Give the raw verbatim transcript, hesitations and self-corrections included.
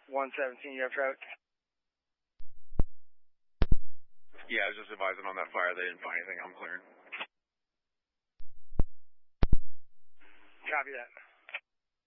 one seventeen, you have traffic? Yeah, I was just advising on that fire. They didn't find anything. I'm clearing. Copy that.